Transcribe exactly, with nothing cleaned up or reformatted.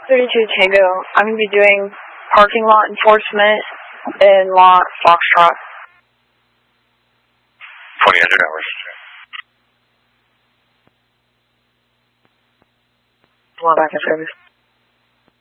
thirty-two Tango. I'm going to be doing parking lot enforcement in lot Foxtrot. twenty hundred hours. One back in service.